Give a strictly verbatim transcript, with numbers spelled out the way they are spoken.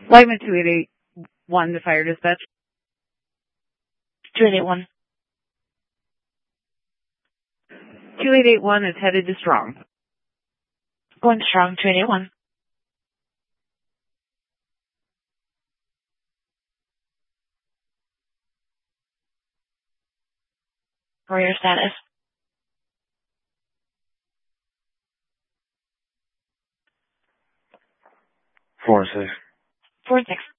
Lyman two eight eight one to fire dispatch. two eight eight one. two eight eight one is headed to Strong. Going to Strong, two eight eight one. Warrior status. Four and six. Four and six.